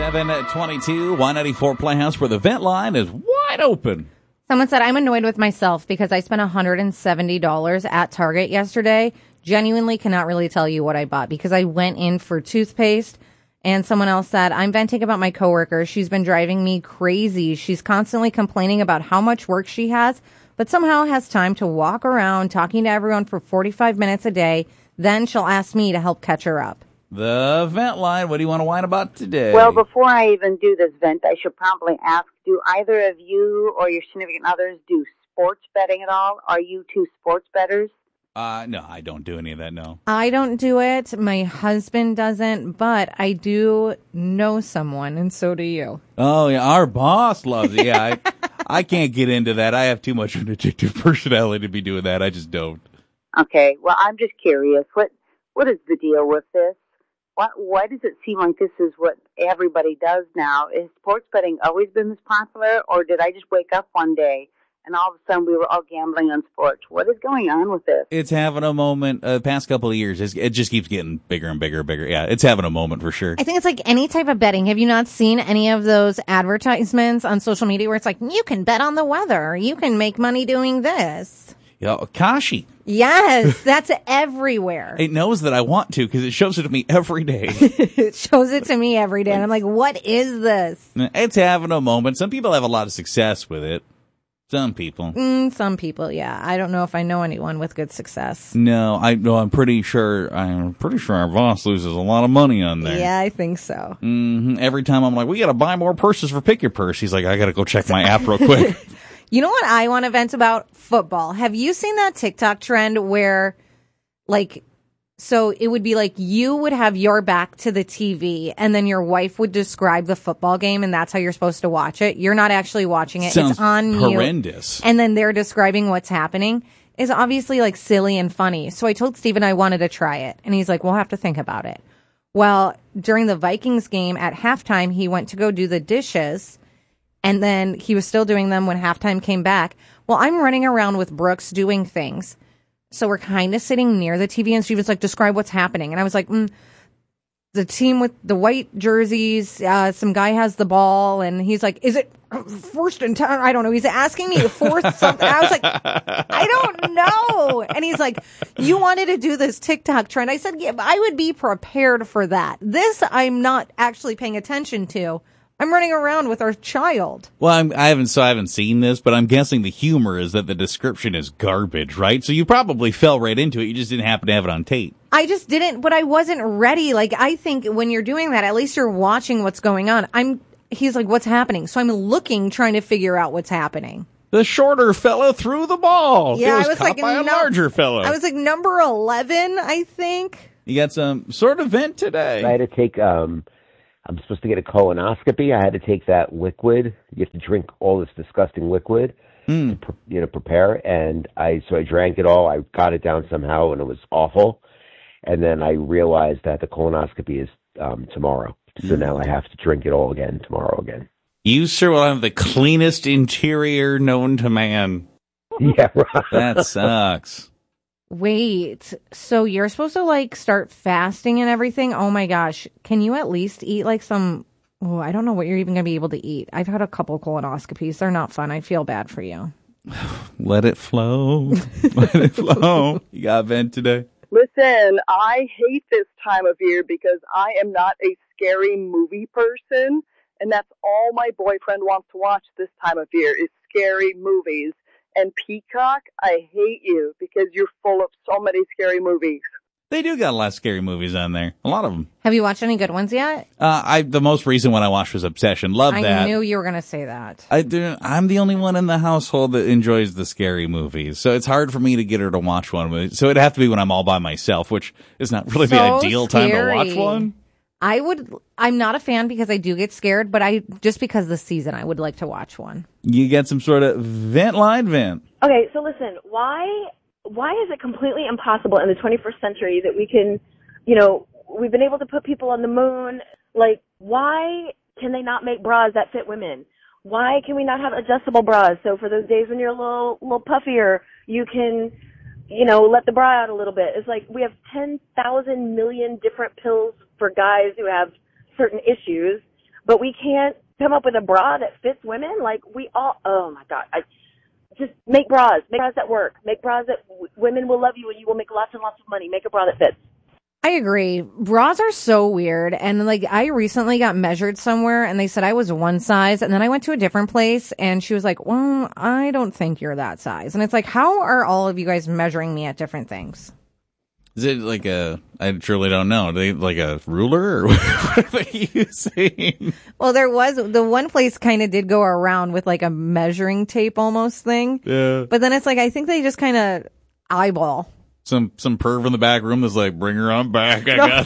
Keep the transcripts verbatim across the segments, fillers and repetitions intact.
seven twenty-two, one ninety-four Playhouse, where the vent line is wide open. Someone said, I'm annoyed with myself because I spent one hundred seventy dollars at Target yesterday. Genuinely cannot really tell you what I bought because I went in for toothpaste. And someone else said, I'm venting about my coworker. She's been driving me crazy. She's constantly complaining about how much work she has, but somehow has time to walk around talking to everyone for forty-five minutes a day. Then she'll ask me to help catch her up. The vent line, what do you want to whine about today? Well, before I even do this vent, I should probably ask, do either of you or your significant others do sports betting at all? Are you two sports bettors? Uh, no, I don't do any of that, no. I don't do it. My husband doesn't, but I do know someone, and so do you. Oh, yeah, our boss loves it. Yeah, I, I can't get into that. I have too much of an addictive personality to be doing that. I just don't. Okay, well, I'm just curious. What What is the deal with this? Why, why does it seem like this is what everybody does now? Has sports betting always been this popular, or did I just wake up one day and all of a sudden we were all gambling on sports? What is going on with this? It's having a moment. Uh, the past couple of years, it's, it just keeps getting bigger and bigger and bigger. Yeah, it's having a moment for sure. I think it's like any type of betting. Have you not seen any of those advertisements on social media where it's like, you can bet on the weather, you can make money doing this? Yeah, Kashi. Yes, that's everywhere. It knows that I want to because it shows it to me every day. It shows it to me every day. And I'm like, what is this? It's having a moment. Some people have a lot of success with it. Some people. Mm, some people, yeah. I don't know if I know anyone with good success. No, I no, I'm pretty sure. I'm pretty sure our boss loses a lot of money on there. Yeah, I think so. Mm-hmm. Every time I'm like, we got to buy more purses for Pick Your Purse. He's like, I got to go check my app real quick. You know what I want to vent about? Football. Have you seen that TikTok trend where, like, so it would be like you would have your back to the T V and then your wife would describe the football game and that's how you're supposed to watch it. You're not actually watching it. Sounds it's on mute. horrendous. And then they're describing what's happening. Is obviously like silly and funny. So I told Steven I wanted to try it. And he's like, we'll have to think about it. Well, during the Vikings game at halftime, he went to go do the dishes. And then he was still doing them when halftime came back. Well, I'm running around with Brooks doing things. So we're kind of sitting near the T V, and she was like, describe what's happening. And I was like, mm, the team with the white jerseys, uh, some guy has the ball, and he's like, is it first and ten? I don't know. He's asking me fourth something. I was like, I don't know. And he's like, you wanted to do this TikTok trend. I said, yeah, I would be prepared for that. This I'm not actually paying attention to. I'm running around with our child. Well, I'm, I haven't, so I haven't seen this, but I'm guessing the humor is that the description is garbage, right? So you probably fell right into it. You just didn't happen to have it on tape. I just didn't, but I wasn't ready. Like, I think when you're doing that, at least you're watching what's going on. I'm, he's like, what's happening? So I'm looking, trying to figure out what's happening. The shorter fellow threw the ball. Yeah, it was, I was caught like, by a no, larger fellow. I was like number eleven, I think. You got some sort of vent today. I had to take, um, I'm supposed to get a colonoscopy. I had to take that liquid. You have to drink all this disgusting liquid mm. to pre- you know, prepare. And I, so I drank it all. I got it down somehow, and it was awful. And then I realized that the colonoscopy is um, tomorrow. So mm. now I have to drink it all again tomorrow again. You sure will have the cleanest interior known to man. Yeah, right. That sucks. Wait, so you're supposed to like start fasting and everything? Oh my gosh. Can you at least eat like some, oh, I don't know what you're even going to be able to eat. I've had a couple colonoscopies. They're not fun. I feel bad for you. Let it flow. Let it flow. You got a vent today? Listen, I hate this time of year because I am not a scary movie person. And that's all my boyfriend wants to watch this time of year is scary movies. And Peacock, I hate you because you're full of so many scary movies. They do got a lot of scary movies on there. A lot of them. Have you watched any good ones yet? Uh, I the most recent one I watched was Obsession. Love I that. I knew you were going to say that. I do, I'm the only one in the household that enjoys the scary movies. So it's hard for me to get her to watch one. So it'd have to be when I'm all by myself, which is not really so the ideal scary. time to watch one. I would, I'm not a fan because I do get scared, but I, just because of the season, I would like to watch one. You get some sort of vent line vent. Okay, so listen, why, why is it completely impossible in the twenty-first century that we can, you know, we've been able to put people on the moon. Like, why can they not make bras that fit women? Why can we not have adjustable bras? So for those days when you're a little, little puffier, you can, you know, let the bra out a little bit. It's like we have ten thousand million different pills for guys who have certain issues, but we can't come up with a bra that fits women. Like we all, oh my God, I just make bras, make bras that work, make bras that w- women will love you and you will make lots and lots of money. Make a bra that fits. I agree. Bras are so weird. And like, I recently got measured somewhere and they said I was one size. And then I went to a different place and she was like, well, I don't think you're that size. And it's like, how are all of you guys measuring me at different things? Is it like a, I truly don't know. Are they like a ruler or what are they using? Well, there was, the one place kind of did go around with like a measuring tape almost thing. Yeah. But then it's like, I think they just kind of eyeball. Some some perv in the back room that's like, bring her on back. I No.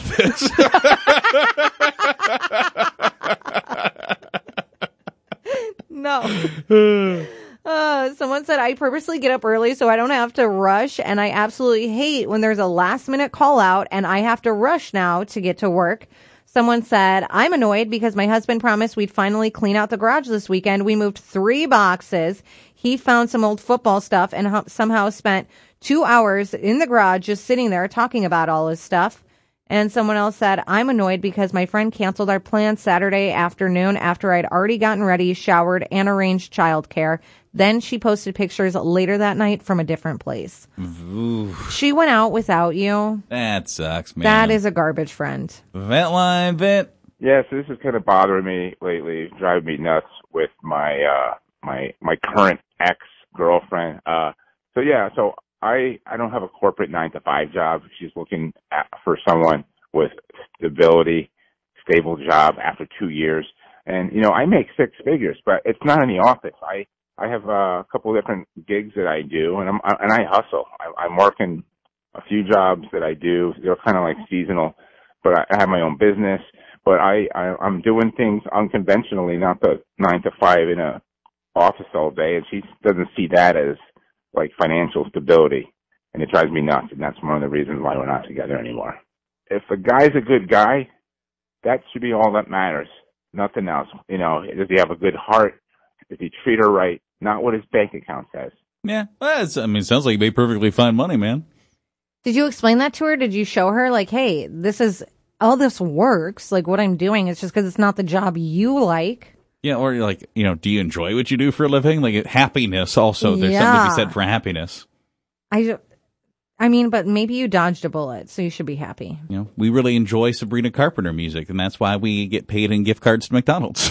got this. No. Uh, someone said, I purposely get up early so I don't have to rush, and I absolutely hate when there's a last minute call out and I have to rush now to get to work. Someone said, I'm annoyed because my husband promised we'd finally clean out the garage this weekend. We moved three boxes. He found some old football stuff and hum- somehow spent two hours in the garage just sitting there talking about all his stuff. And someone else said, I'm annoyed because my friend canceled our plans Saturday afternoon after I'd already gotten ready, showered, and arranged childcare. Then she posted pictures later that night from a different place. Ooh, She went out without you. that sucks, man. That is a garbage friend. Vent line, vent. Yeah, so this is kind of bothering me lately, driving me nuts with my uh my my current ex girlfriend. Uh, so yeah, so I I don't have a corporate nine to five job. She's looking at, for someone with stability, stable job after two years, and you know I make six figures, but it's not in the office. I I have a couple of different gigs that I do, and I'm and I hustle. I, I'm working a few jobs that I do. They're kind of like seasonal, but I have my own business. But I, I I'm doing things unconventionally, not the nine to five in a office all day, and she doesn't see that as like financial stability, and it drives me nuts. And that's one of the reasons why we're not together anymore. If a guy's a good guy, that should be all that matters. Nothing else. You know, does he have a good heart? Does he treat her right? Not what his bank account says. Yeah, well, it's, I mean, it sounds like you made perfectly fine money, man. Did you explain that to her? Did you show her, like, hey, this is, all this works. Like, what I'm doing is just because it's not the job you like. Yeah, or you're like, you know, do you enjoy what you do for a living? Like, happiness also. There's Yeah. something to be said for happiness. I, I mean, but maybe you dodged a bullet, so you should be happy. You know, we really enjoy Sabrina Carpenter music, and that's why we get paid in gift cards to McDonald's.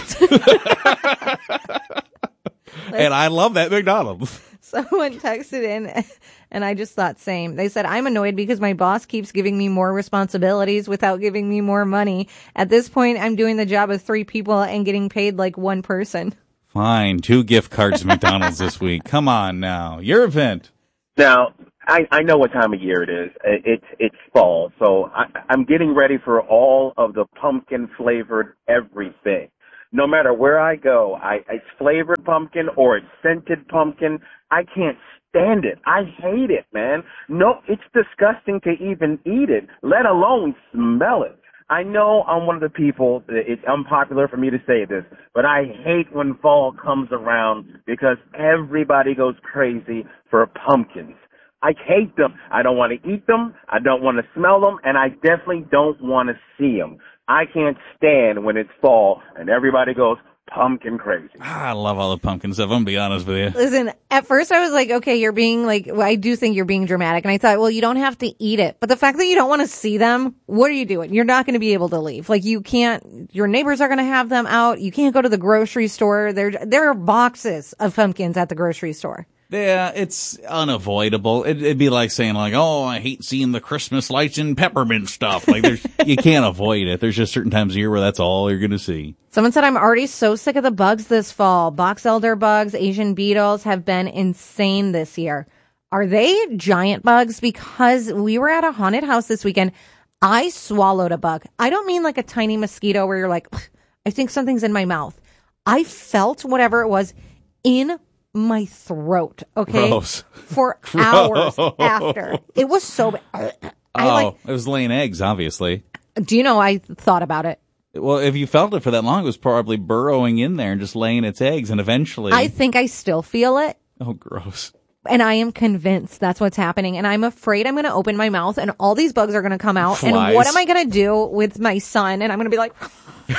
And I love that McDonald's. Someone texted in, and I just thought same. They said, I'm annoyed because my boss keeps giving me more responsibilities without giving me more money. At this point, I'm doing the job of three people and getting paid like one person. Fine, two gift cards to McDonald's this week. Come on now. Your event. Now, I, I know what time of year it is. It's it's fall, so I, I'm getting ready for all of the pumpkin-flavored everything. No matter where I go, I, it's flavored pumpkin or it's scented pumpkin. I can't stand it. I hate it, man. No, it's disgusting to even eat it, let alone smell it. I know I'm one of the people, it's unpopular for me to say this, but I hate when fall comes around because everybody goes crazy for pumpkins. I hate them. I don't want to eat them. I don't want to smell them, and I definitely don't want to see them. I can't stand when it's fall and everybody goes pumpkin crazy. Ah, I love all the pumpkin stuff. I'm going to be honest with you. Listen, at first I was like, okay, you're being like, well, I do think you're being dramatic. And I thought, well, you don't have to eat it. But the fact that you don't want to see them, what are you doing? You're not going to be able to leave. Like you can't, your neighbors are going to have them out. You can't go to the grocery store. There, there are boxes of pumpkins at the grocery store. Yeah, it's unavoidable. It, it'd be like saying, like, oh, I hate seeing the Christmas lights and peppermint stuff. Like, there's, you can't avoid it. There's just certain times of year where that's all you're going to see. Someone said, I'm already so sick of the bugs this fall. Box elder bugs, Asian beetles have been insane this year. Are they giant bugs? Because we were at a haunted house this weekend. I swallowed a bug. I don't mean like a tiny mosquito where you're like, I think something's in my mouth. I felt whatever it was in my throat, okay? Gross. For Gross. hours after. It was so bad. I oh, like, it was laying eggs, obviously. do you know, I thought about it. Well, if you felt it for that long, it was probably burrowing in there and just laying its eggs, and eventually... I think I still feel it. Oh, gross. And I am convinced that's what's happening. And I'm afraid I'm going to open my mouth and all these bugs are going to come out. Flies. And what am I going to do with my son? And I'm going to be like...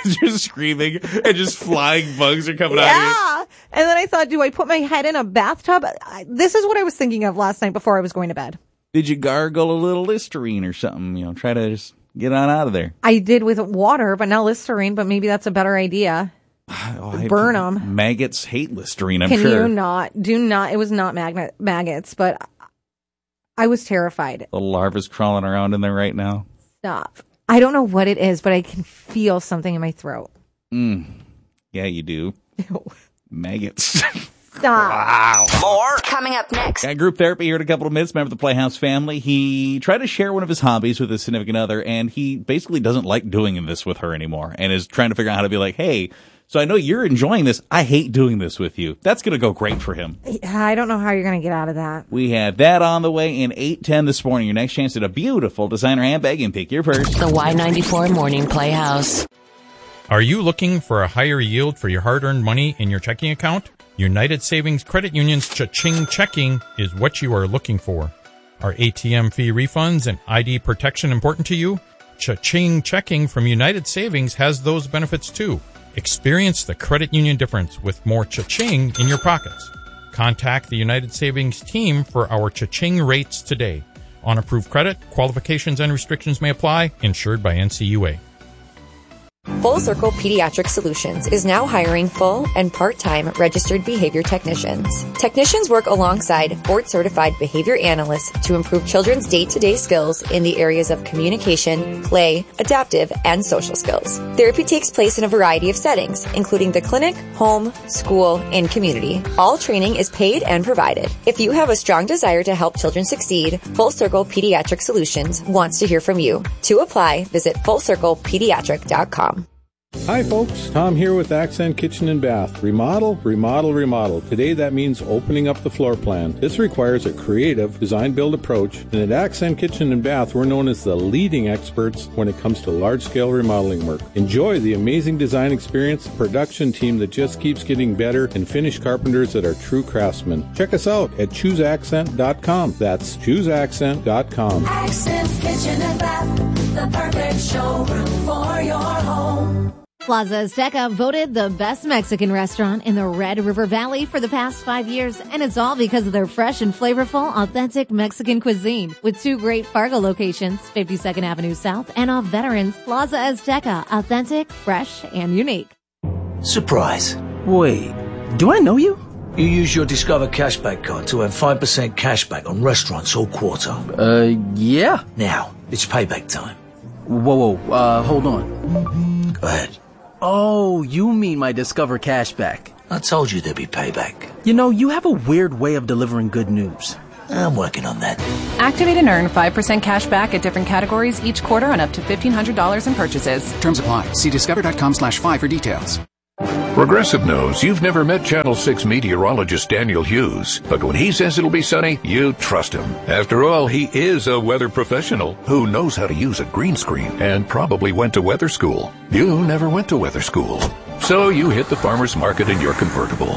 just screaming, and just flying bugs are coming out of you. Yeah. And then I thought, do I put my head in a bathtub? I, this is what I was thinking of last night before I was going to bed. Did you gargle a little Listerine or something? You know, try to just get on out of there. I did with water, but not Listerine, but maybe that's a better idea. Oh, Burn them. Maggots hate Listerine, I'm Can sure. you not? Do not. It was not magnet, maggots, but I was terrified. The larva's crawling around in there right now. Stop. I don't know what it is, but I can feel something in my throat. Mm. Yeah, you do. Ew. Maggots. Stop. Wow. More coming up next. Got group therapy here in a couple of minutes. Member of the Playhouse family. He tried to share one of his hobbies with his significant other, and he basically doesn't like doing this with her anymore, and is trying to figure out how to be like, hey, so I know you're enjoying this. I hate doing this with you. That's going to go great for him. I don't know how you're going to get out of that. We have that on the way in eight ten this morning. Your next chance at a beautiful designer handbag, and pick your purse. The Y ninety-four Morning Playhouse. Are you looking for a higher yield for your hard-earned money in your checking account? United Savings Credit Union's Cha-Ching Checking is what you are looking for. Are A T M fee refunds and I D protection important to you? Cha-Ching Checking from United Savings has those benefits too. Experience the credit union difference with more cha-ching in your pockets. Contact the United Savings team for our cha-ching rates today. On approved credit, qualifications and restrictions may apply. Insured by N C U A. Full Circle Pediatric Solutions is now hiring full and part-time registered behavior technicians. Technicians work alongside board-certified behavior analysts to improve children's day-to-day skills in the areas of communication, play, adaptive, and social skills. Therapy takes place in a variety of settings, including the clinic, home, school, and community. All training is paid and provided. If you have a strong desire to help children succeed, Full Circle Pediatric Solutions wants to hear from you. To apply, visit full circle pediatric dot com. Hi folks, Tom here with Accent Kitchen and Bath. Remodel, remodel, remodel. Today that means opening up the floor plan. This requires a creative design-build approach, and at Accent Kitchen and Bath we're known as the leading experts when it comes to large-scale remodeling work. Enjoy the amazing design experience, production team that just keeps getting better, and finished carpenters that are true craftsmen. Check us out at choose accent dot com. That's choose accent dot com. Accent Kitchen and Bath, the perfect showroom for your home. Plaza Azteca voted the best Mexican restaurant in the Red River Valley for the past five years, and it's all because of their fresh and flavorful, authentic Mexican cuisine. With two great Fargo locations, fifty-second Avenue South and off Veterans, Plaza Azteca, authentic, fresh, and unique. Surprise. Wait, do I know you? You use your Discover Cashback card to earn five percent cashback on restaurants all quarter. Uh, yeah. Now, it's payback time. Whoa, whoa, uh, hold on. Go ahead. Oh, you mean my Discover Cashback. I told you there'd be payback. You know, you have a weird way of delivering good news. I'm working on that. Activate and earn five percent cash back at different categories each quarter on up to fifteen hundred dollars in purchases. Terms apply. See discover.com slash five for details. Progressive knows you've never met Channel six meteorologist Daniel Hughes, but when he says it'll be sunny, you trust him. After all, he is a weather professional who knows how to use a green screen and probably went to weather school. You never went to weather school, so you hit the farmer's market in your convertible.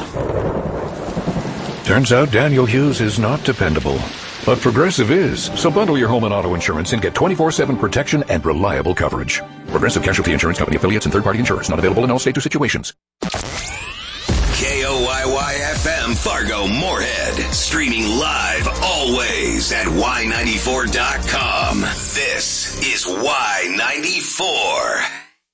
Turns out Daniel Hughes is not dependable, but Progressive is. So bundle your home and auto insurance and get twenty-four seven protection and reliable coverage. Progressive Casualty Insurance Company affiliates and third-party insurers. Not available in all states or situations. K O Y Y F M Fargo Moorhead. Streaming live always at Y ninety-four dot com. This is Y ninety-four.